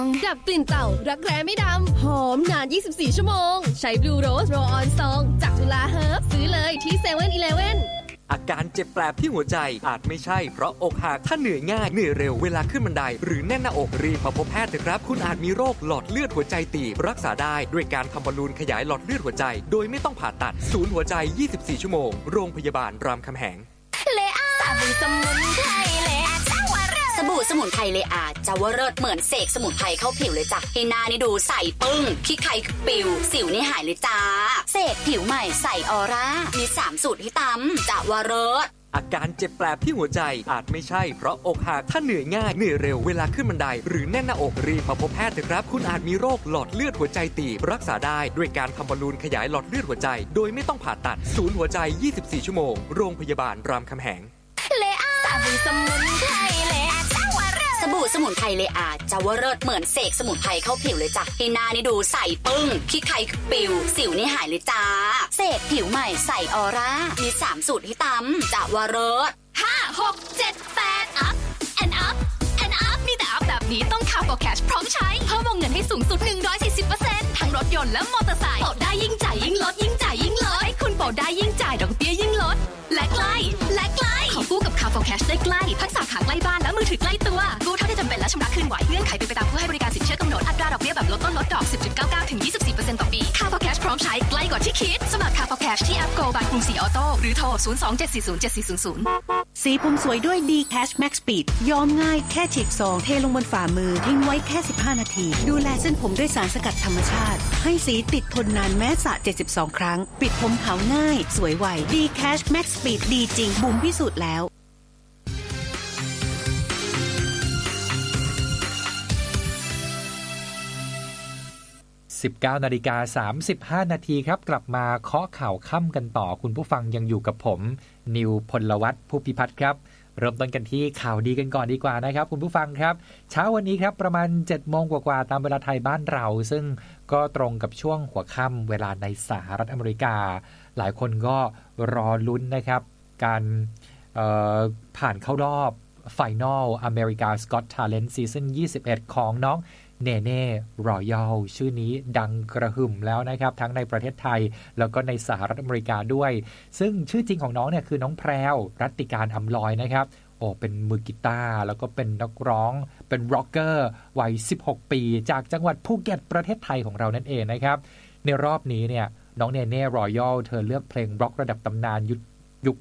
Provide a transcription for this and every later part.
ดับกลิ่นเต่ารักแร้ไม่ดำหอมนาน24ชั่วโมงใช้ Blue Rose Roll On Song จากจุฬาเฮิร์บซื้อเลยที่ 7-Eleven อาการเจ็บแปลบที่หัวใจอาจไม่ใช่เพราะอกหักถ้าเหนื่อยง่ายเหนื่อยเร็วเวลาขึ้นบันไดหรือแน่นหน้าอกรีบมาพบแพทย์เถอะครับคุณอาจมีโรคหลอดเลือดหัวใจตีบรักษาได้ด้วยการทำบอลลูนขยายหลอดเลือดหัวใจโดยไม่ต้องผ่าตัดศูนย์หัวใจ24ชั่วโมงโรงพยาบาลรามคำแหงสบู่สมุนไพรเลอาจาวเลิศเหมือนเสกสมุนไพรเข้าผิวเลยจ้ะให้หน้านี่ดูใสปึ้งขี้ใครปิวสิวนี่หายเลยจ้าเสกผิวใหม่ใสออร่ามี3สูตรให้ตำจาวเลิศอาการเจ็บแปลบที่หัวใจอาจไม่ใช่เพราะอกหักถ้าเหนื่อยง่ายเหนื่อยเร็วเวลาขึ้นบันไดหรือแน่นหน้าอกรีบมาพบแพทย์เถอะครับคุณอาจมีโรคหลอดเลือดหัวใจตีบรักษาได้ด้วยการทำบอลลูนขยายหลอดเลือดหัวใจโดยไม่ต้องผ่าตัดศูนย์หัวใจ24ชั่วโมงโรงพยาบาลรามคำแหงเลอาสบู่สมุนไพรเลอาสบู่สมุนไพรเลอาจาวเลิศเหมือนเสกสมุนไพรเข้าผิวเลยจ้ะให้หน้านี่ดูใสปึ้งขี้ใครปิวสิวนี่หายเลยจ้าเสกผิวใหม่ใสออร่ามี3สูตรให้ตำจาวเลิศ 5 6 7 8 up and up and up มีแต่ up แบบนี้ต้องCar for Cash พร้อมใช้เพิ่มวงเงินให้สูงสุด 140% ทั้งรถยนต์และมอเตอร์ไซค์โปรได้ยิ่งจ่ายยิ่งลดยิ่งจ่ายยิ่งลดให้คุณโปรได้ยิ่งจ่ายดอกเบี้ยยิ่งลดและใกล้ขอกู้กับ Car for Cash ได้ใกล้ทั้งสาขาใกล้บ้านและมือถือใกล้ตัวกู้เท่าที่จำเป็นและชำระคืนไหวเงื่อนไขเป็นไปตามผู้ให้บริการสินเชื่อกำหนดอัตราดอกเบี้ยแบบลดต้นลดดอก 10.99 ถึง 24% ต่อปี Car for Cash พร้อมใช้ใกล้กว่าที่คิดสมัคร Car for Cash ที่แอป Go บายกรุงศรีออโต้หรือโทร 02-740-7400 สีผมสวยด้วย D Cash Max Speed ย้อมง่ายแค่ฉีกซองเทลงบนฝ่ามือทิ้งไว้แค่15นาทีดูแลเส้นผมด้วยสารสกัดธรรมชาติให้สีติดทนนานแม้สระ72ครั้งปิดผมขาวง่ายสวยไว D Cash Max Speed ดีจริงบุ๋มพิสูจน์แล้ว 19:35 นาทีครับกลับมาเคาะข่าวค่ำกันต่อคุณผู้ฟังยังอยู่กับผมนิวพลวัฒน์ผู้พิพัฒน์ครับเริ่มต้นกันที่ข่าวดีกันก่อนดีกว่านะครับคุณผู้ฟังครับเช้าวันนี้ครับประมาณ 7 โมงกว่าๆตามเวลาไทยบ้านเราซึ่งก็ตรงกับช่วงหัวค่ำเวลาในสหรัฐอเมริกาหลายคนก็รอลุ้นนะครับการผ่านเข้ารอบ Final America's Got Talent Season 21 ของน้องเนเน่รอยัลชื่อนี้ดังกระหึ่มแล้วนะครับทั้งในประเทศไทยแล้วก็ในสหรัฐอเมริกาด้วยซึ่งชื่อจริงของน้องเนี่ยคือน้องแพรวรัตติการอำลอยนะครับเป็นมือกีตาร์แล้วก็เป็นนักร้องเป็นร็อกเกอร์วัย16 ปีจากจังหวัดภูเก็ตประเทศไทยของเรานั่นเองนะครับในรอบนี้เนี่ยน้องเนเน่รอยัลเธอเลือกเพลงร็อกระดับตำนานยุค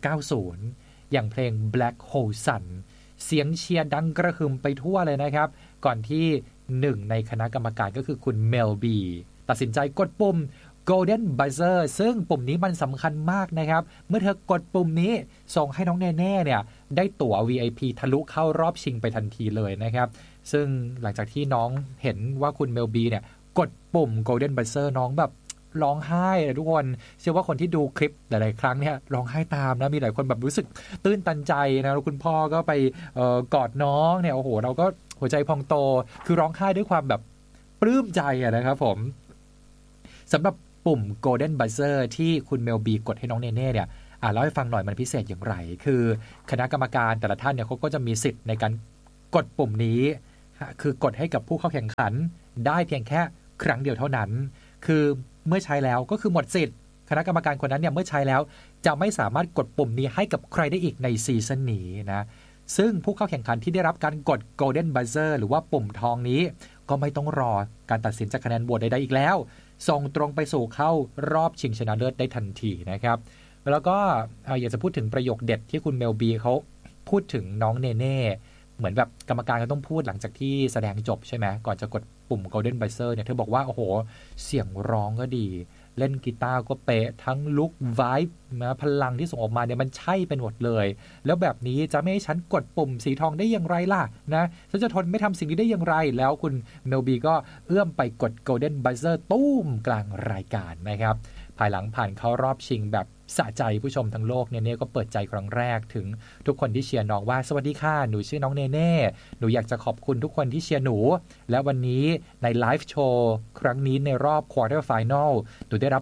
90 อย่างเพลง Black Hole Sun เสียงเชียร์ดังกระหึ่มไปทั่วเลยนะครับก่อนที่หนึ่งในคณะกรรมการก็คือคุณเมลบีตัดสินใจกดปุ่ม Golden Buzzer ซึ่งปุ่มนี้มันสำคัญมากนะครับเมื่อเธอกดปุ่มนี้ส่งให้น้องเนเน่เนี่ยได้ตั๋ว VIP ทะลุเข้ารอบชิงไปทันทีเลยนะครับซึ่งหลังจากที่น้องเห็นว่าคุณเมลบีเนี่ยกดปุ่ม Golden Buzzer น้องแบบร้องไห้เลยทุกคนเชื่อว่าคนที่ดูคลิปหลายๆครั้งเนี่ยร้องไห้ตามนะมีหลายคนแบบรู้สึกตื้นตันใจนะแล้วคุณพ่อก็ไปกอดน้องเนี่ยโอ้โหเราก็หัวใจพองโตคือร้องไห้ด้วยความแบบปลื้มใจนะครับผมสำหรับปุ่ม Golden Buzzer ที่คุณเมลบีกดให้น้องเนเน่เนี่ยเล่าให้ฟังหน่อยมันพิเศษอย่างไรคือคณะกรรมการแต่ละท่านเนี่ยเขาก็จะมีสิทธิ์ในการกดปุ่มนี้คือกดให้กับผู้เข้าแข่งขันได้เพียงแค่ครั้งเดียวเท่านั้นคือเมื่อใช้แล้วก็คือหมดสิทธิ์คณะกรรมการคนนั้นเนี่ยเมื่อใช้แล้วจะไม่สามารถกดปุ่มนี้ให้กับใครได้อีกในซีซั่นนี้นะซึ่งผู้เข้าแข่งขันที่ได้รับการกด Golden Buzzer หรือว่าปุ่มทองนี้ก็ไม่ต้องรอการตัดสินจากคะแนนโหวตใดๆอีกแล้วส่งตรงไปสู่เข้ารอบชิงชนะเลิศได้ทันทีนะครับแล้วก็อยากจะพูดถึงประโยคเด็ดที่คุณเมลบีเขาพูดถึงน้องเนเน่เหมือนแบบกรรมการก็ต้องพูดหลังจากที่แสดงจบใช่ไหมก่อนจะกดปุ่ม Golden Buzzer เนี่ยเธอบอกว่าโอ้โหเสียงร้องก็ดีเล่นกีตาร์ก็เป๊ะทั้งลุคไวบ์นะพลังที่ส่งออกมาเนี่ยมันใช่เป็นหมดเลยแล้วแบบนี้จะไม่ให้ฉันกดปุ่มสีทองได้อย่างไรล่ะนะฉันจะทนไม่ทำสิ่งนี้ได้อย่างไรแล้วคุณเมลบีก็เอื้อมไปกด Golden Buzzer ตุ้มกลางรายการนะครับภายหลังผ่านเข้ารอบชิงแบบสะใจผู้ชมทั้งโลกเนี่ยก็เปิดใจครั้งแรกถึงทุกคนที่เชียร์น้องว่าสวัสดีค่ะหนูชื่อน้องเนเน่หนูอยากจะขอบคุณทุกคนที่เชียร์หนูและวันนี้ในไลฟ์โชว์ครั้งนี้ในรอบควอเตอร์ไฟนอลหนูได้รับ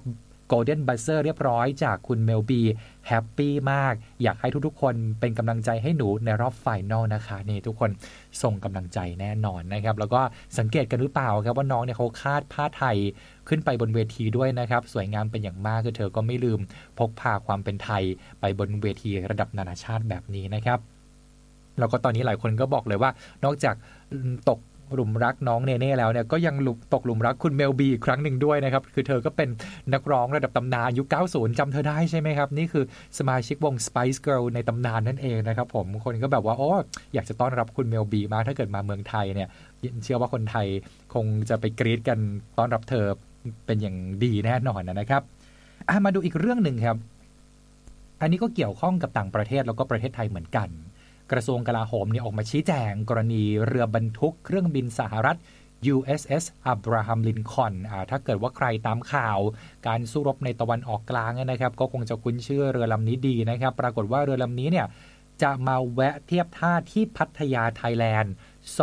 Golden Buzzer เรียบร้อยจากคุณเมลบีแฮปปี้มากอยากให้ทุกๆคนเป็นกำลังใจให้หนูในรอบไฟนอลนะคะนี่ทุกคนส่งกำลังใจแน่นอนนะครับแล้วก็สังเกตกันหรือเปล่าครับว่าน้องเนี่ยเขาคาดผ้าไทยขึ้นไปบนเวทีด้วยนะครับสวยงามเป็นอย่างมากคือเธอก็ไม่ลืมพกพาความเป็นไทยไปบนเวทีระดับนานาชาติแบบนี้นะครับแล้วก็ตอนนี้หลายคนก็บอกเลยว่านอกจากตกหลุมรักน้องเนเน่แล้วเนี่ยก็ยังตกหลุมรักคุณเมลบีอีกครั้งหนึ่งด้วยนะครับคือเธอก็เป็นนักร้องระดับตำนานยุค 90 จำเธอได้ใช่ไหมครับนี่คือสมาชิกวง Spice Girl ในตำนานนั่นเองนะครับผมคนก็แบบว่าโอ้อยากจะต้อนรับคุณเมลบีมาถ้าเกิดมาเมืองไทยเนี่ยเชื่อว่าคนไทยคงจะไปกรี๊ดกันต้อนรับเธอเป็นอย่างดีแน่นอนนะครับมาดูอีกเรื่องหนึ่งครับอันนี้ก็เกี่ยวข้องกับต่างประเทศแล้วก็ประเทศไทยเหมือนกันกระทรวงกลาโหมเนี่ยออกมาชี้แจงกรณีเรือบรรทุกเครื่องบินสหรัฐ USS Abraham Lincoln ถ้าเกิดว่าใครตามข่าวการสู้รบในตะวันออกกลางนะครับก็คงจะคุ้นชื่อเรือลำนี้ดีนะครับปรากฏว่าเรือลำนี้เนี่ยจะมาแวะเทียบท่าที่พัทยาไทยแลนด์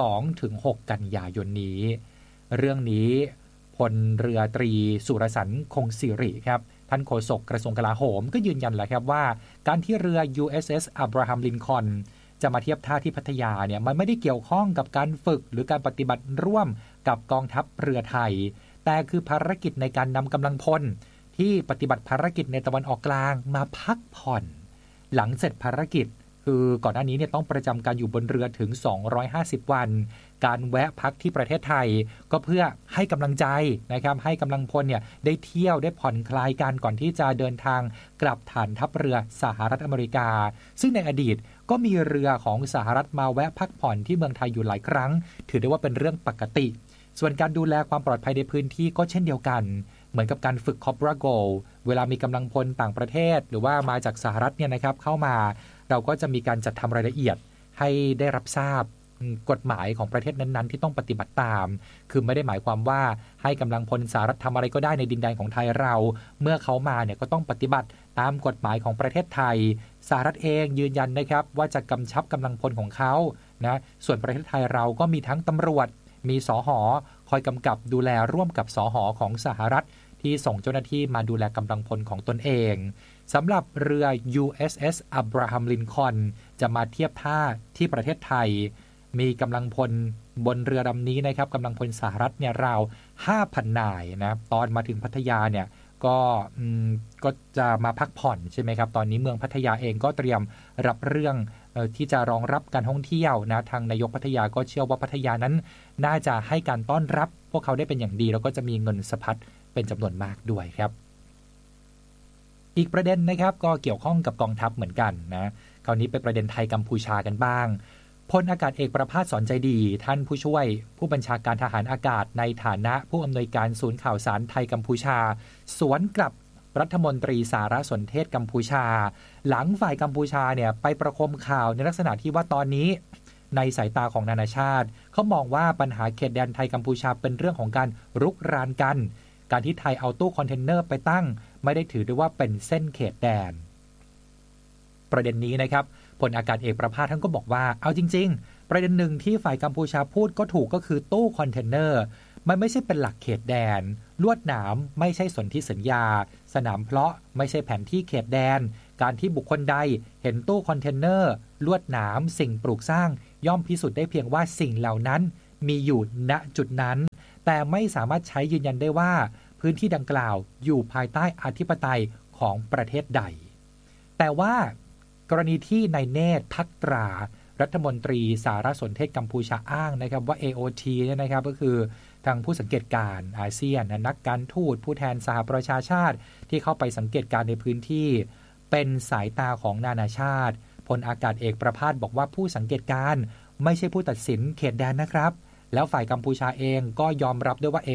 2-6 กันยายนนี้เรื่องนี้พลเรือตรีสุรสันต์คงสิริครับท่านโฆษกกระทรวงกลาโหมก็ยืนยันแหละครับว่าการที่เรือ USS Abraham Lincolnจะมาเทียบท่าที่พัทยาเนี่ยมันไม่ได้เกี่ยวข้องกับการฝึกหรือการปฏิบัติร่วมกับกองทัพเรือไทยแต่คือภารกิจในการนำกำลังพลที่ปฏิบัติภารกิจในตะวันออกกลางมาพักผ่อนหลังเสร็จภารกิจคือก่อนหน้านี้เนี่ยต้องประจำการอยู่บนเรือถึง250วันการแวะพักที่ประเทศไทยก็เพื่อให้กำลังใจนะครับให้กำลังพลเนี่ยได้เที่ยวได้ผ่อนคลายกันก่อนที่จะเดินทางกลับฐานทัพเรือสหรัฐอเมริกาซึ่งในอดีตก็มีเรือของสหรัฐมาแวะพักผ่อนที่เมืองไทยอยู่หลายครั้งถือได้ว่าเป็นเรื่องปกติส่วนการดูแลความปลอดภัยในพื้นที่ก็เช่นเดียวกันเหมือนกับการฝึก Cobra Gold เวลามีกำลังพลต่างประเทศหรือว่ามาจากสหรัฐเนี่ยนะครับเข้ามาเราก็จะมีการจัดทำรายละเอียดให้ได้รับทราบกฎหมายของประเทศนั้นๆที่ต้องปฏิบัติตามคือไม่ได้หมายความว่าให้กำลังพลสหรัฐทำอะไรก็ได้ในดินแดนของไทยเราเมื่อเขามาเนี่ยก็ต้องปฏิบัติตามกฎหมายของประเทศไทยสหรัฐเองยืนยันนะครับว่าจะกำชับกำลังพลของเขานะส่วนประเทศไทยเราก็มีทั้งตำรวจมีสห.คอยกำกับดูแลร่วมกับสห.ของสหรัฐที่ส่งเจ้าหน้าที่มาดูแลกำลังพลของตนเองสำหรับเรือ USS Abraham Lincoln จะมาเทียบท่าที่ประเทศไทยมีกำลังพลบนเรือลำนี้นะครับกำลังพลสหรัฐเนี่ยราว 5,000 นายนะตอนมาถึงพัทยาเนี่ยก็จะมาพักผ่อนใช่ไหมครับตอนนี้เมืองพัทยาเองก็เตรียมรับเรื่องที่จะรองรับการท่องเที่ยวนะทางนายกพัทยาก็เชื่อว่าพัทยานั้นน่าจะให้การต้อนรับพวกเขาได้เป็นอย่างดีแล้วก็จะมีเงินสะพัดเป็นจำนวนมากด้วยครับอีกประเด็นนะครับก็เกี่ยวข้องกับกองทัพเหมือนกันนะคราวนี้เป็นประเด็นไทยกัมพูชากันบ้างพลอากาศเอกประภาสสอนใจดีท่านผู้ช่วยผู้บัญชาการทหารอากาศในฐานะผู้อำนวยการศูนย์ข่าวสารไทยกัมพูชาสวนกลับรัฐมนตรีสารสนเทศกัมพูชาหลังฝ่ายกัมพูชาเนี่ยไปประคมข่าวในลักษณะที่ว่าตอนนี้ในสายตาของนานาชาติเขามองว่าปัญหาเขตแดนไทยกัมพูชาเป็นเรื่องของการรุกรานกันการที่ไทยเอาตู้คอนเทนเนอร์ไปตั้งไม่ได้ถือได้ว่าเป็นเส้นเขตแดนประเด็นนี้นะครับพลอากาศเอกประภาสท่านก็บอกว่าเอาจริงๆประเด็นหนึ่งที่ฝ่ายกัมพูชาพูดก็ถูกก็คือตู้คอนเทนเนอร์มันไม่ใช่เป็นหลักเขตแดนลวดหนามไม่ใช่สนธิสัญญาสนามเพาะไม่ใช่แผนที่เขตแดนการที่บุคคลใดเห็นตู้คอนเทนเนอร์ลวดหนามสิ่งปลูกสร้างย่อมพิสูจน์ได้เพียงว่าสิ่งเหล่านั้นมีอยู่ณจุดนั้นแต่ไม่สามารถใช้ยืนยันได้ว่าพื้นที่ดังกล่าวอยู่ภายใต้อธิปไตยของประเทศใดแต่ว่ากรณีที่นายเนตรภัตรารัฐมนตรีสารสนเทศกัมพูชาอ้างนะครับว่า AOT เนี่ยนะครับก็คือทางผู้สังเกตการณ์อาเซียนนักการทูตผู้แทนสหประชาชาติที่เข้าไปสังเกตการณ์ในพื้นที่เป็นสายตาของนานาชาติพลอากาศเอกประภาสบอกว่าผู้สังเกตการณ์ไม่ใช่ผู้ตัดสินเขตแดนนะครับแล้วฝ่ายกัมพูชาเองก็ยอมรับด้วยว่า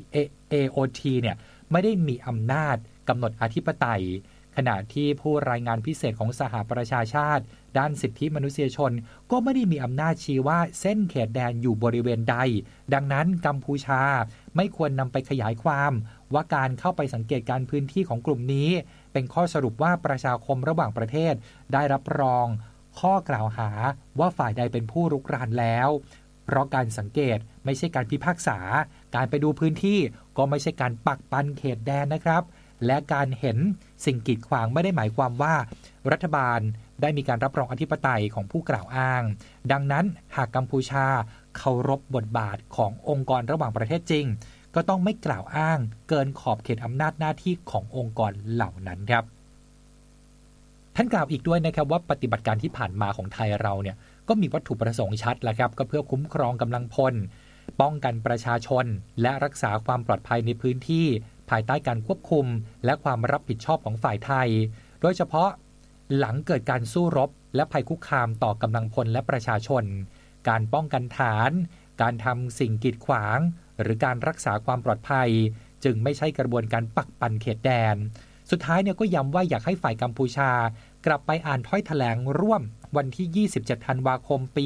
AOT เนี่ยไม่ได้มีอำนาจกำหนดอธิปไตยขณะที่ผู้รายงานพิเศษของสหประชาชาติด้านสิทธิมนุษยชนก็ไม่ได้มีอำนาจชี้ว่าเส้นเขตแดนอยู่บริเวณใดดังนั้นกัมพูชาไม่ควรนำไปขยายความว่าการเข้าไปสังเกตการพื้นที่ของกลุ่มนี้เป็นข้อสรุปว่าประชาคมระหว่างประเทศได้รับรองข้อกล่าวหาว่าฝ่ายใดเป็นผู้รุกรานแล้วเพราะการสังเกตไม่ใช่การพิพากษาการไปดูพื้นที่ก็ไม่ใช่การปักปันเขตแดนนะครับและการเห็นสิ่งกีดขวางไม่ได้หมายความว่ารัฐบาลได้มีการรับรองอธิปไตยของผู้กล่าวอ้างดังนั้นหากกัมพูชาเคารพบทบาทขององค์กรระหว่างประเทศจริงก็ต้องไม่กล่าวอ้างเกินขอบเขตอำนาจหน้าที่ขององค์กรเหล่านั้นครับท่านกล่าวอีกด้วยนะครับว่าปฏิบัติการที่ผ่านมาของไทยเราเนี่ยก็มีวัตถุประสงค์ชัดแล้วครับก็เพื่อคุ้มครองกำลังพลป้องกันประชาชนและรักษาความปลอดภัยในพื้นที่ภายใต้การควบคุมและความรับผิดชอบของฝ่ายไทยโดยเฉพาะหลังเกิดการสู้รบและภัยคุกคามต่อกำลังพลและประชาชนการป้องกันฐานการทำสิ่งกีดขวางหรือการรักษาความปลอดภัยจึงไม่ใช่กระบวนการปักปันเขตแดนสุดท้ายเนี่ยก็ย้ำว่าอยากให้ฝ่ายกัมพูชากลับไปอ่านถ้อยแถลงร่วมวันที่27ธันวาคมปี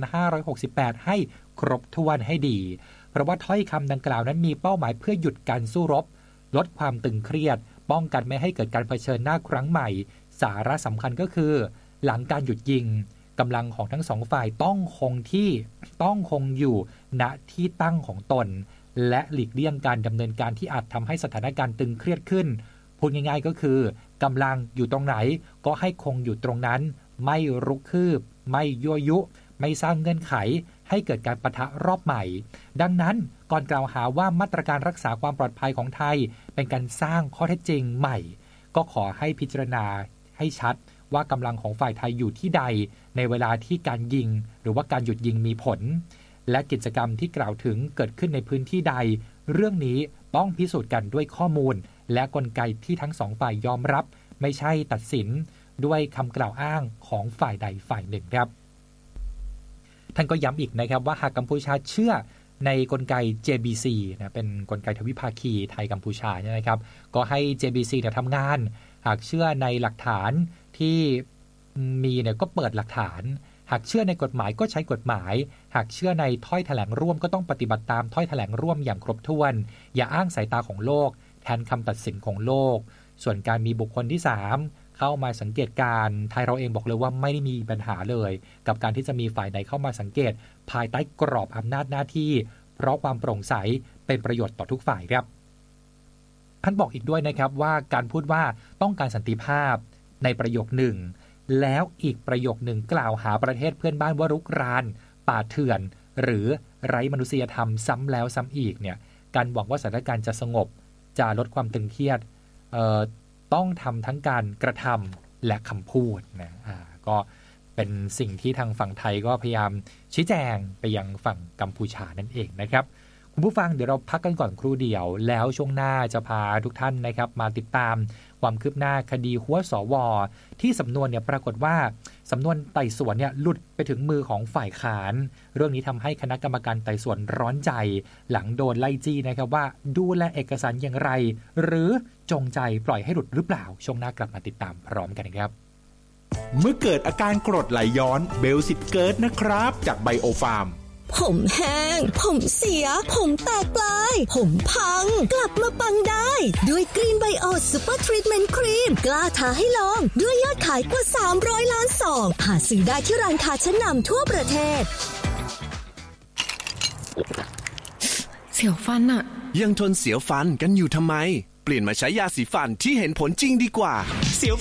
2568ให้ครบถ้วนให้ดีเพราะว่าถ้อยคำดังกล่าวนั้นมีเป้าหมายเพื่อหยุดการสู้รบลดความตึงเครียดป้องกันไม่ให้เกิดการเผชิญหน้าครั้งใหม่สาระสำคัญก็คือหลังการหยุดยิงกำลังของทั้งสองฝ่ายต้องคงอยู่ณที่ตั้งของตนและหลีกเลี่ยงการดำเนินการที่อาจทำให้สถานการณ์ตึงเครียดขึ้นพูดง่ายๆก็คือกำลังอยู่ตรงไหนก็ให้คงอยู่ตรงนั้นไม่รุกคืบไม่ยั่วยุไม่สร้างเงื่อนไขให้เกิดการปะทะรอบใหม่ดังนั้นก่อนกล่าวหาว่ามาตรการรักษาความปลอดภัยของไทยเป็นการสร้างข้อเท็จจริงใหม่ก็ขอให้พิจารณาให้ชัดว่ากำลังของฝ่ายไทยอยู่ที่ใดในเวลาที่การยิงหรือว่าการหยุดยิงมีผลและกิจกรรมที่กล่าวถึงเกิดขึ้นในพื้นที่ใดเรื่องนี้ต้องพิสูจน์กันด้วยข้อมูลและกลไกที่ทั้งสองฝ่ายยอมรับไม่ใช่ตัดสินด้วยคำกล่าวอ้างของฝ่ายใดฝ่ายหนึ่งครับท่านก็ย้ำอีกนะครับว่าหากกัมพูชาเชื่อในกลไก JBC นะเป็นกลไกทวิภาคีไทยกัมพูชาเนี่ยนะครับก็ให้ JBC เนี่ยทำงานหากเชื่อในหลักฐานที่มีเนี่ยก็เปิดหลักฐานหากเชื่อในกฎหมายก็ใช้กฎหมายหากเชื่อในถ้อยแถลงร่วมก็ต้องปฏิบัติตามถ้อยแถลงร่วมอย่างครบถ้วนอย่าอ้างสายตาของโลกแทนคำตัดสินของโลกส่วนการมีบุคคลที่3เข้ามาสังเกตการไทยเราเองบอกเลยว่าไม่ได้มีปัญหาเลยกับการที่จะมีฝ่ายใดเข้ามาสังเกตภายใต้กรอบอำนาจหน้าที่เพราะความโปร่งใสเป็นประโยชน์ต่อทุกฝ่ายครับท่านบอกอีกด้วยนะครับว่าการพูดว่าต้องการสันติภาพในประโยคหนึ่งแล้วอีกประโยคหนึ่งกล่าวหาประเทศเพื่อนบ้านว่ารุกรานป่าเถื่อนหรือไร้มนุษยธรรมซ้ำแล้วซ้ำอีกเนี่ยการหวังว่าสถานการณ์จะสงบจะลดความตึงเครียดต้องทำทั้งการกระทำและคำพูดนะก็เป็นสิ่งที่ทางฝั่งไทยก็พยายามชี้แจงไปยังฝั่งกัมพูชานั่นเองนะครับคุณผู้ฟังเดี๋ยวเราพักกันก่อนครู่เดียวแล้วช่วงหน้าจะพาทุกท่านนะครับมาติดตามความคืบหน้าคดีหัวสวที่สำนวนเนี่ยปรากฏว่าสำนวนไต่สวนเนี่ยหลุดไปถึงมือของฝ่ายค้านเรื่องนี้ทำให้คณะกรรมการไต่สวนร้อนใจหลังโดนไล่จี้นะครับว่าดูแลเอกสารอย่างไรหรือจงใจปล่อยให้หลุดหรือเปล่าช่วงหน้ากลับมาติดตามพร้อมกันครับเมื่อเกิดอาการกรดไหลย้อนเบลสิทธิ์เกิดนะครับจากไบโอฟาร์มผมแห้งผมเสียผมแตกปลายผมพังกลับมาปังได้ด้วยกรีนไบโอซูเปอร์ทรีทเมนต์ครีมกล้าท้าให้ลองด้วยยอดขายกว่า300ล้านซองหาซื้อได้ที่ร้านค้าชั้นนำทั่วประเทศเสียวฟันอะยังทนเสียวฟันกันอยู่ทำไมเปลี่ยนมาใช้ยาสีฟันที่เห็นผลจริงดีกว่าเสียว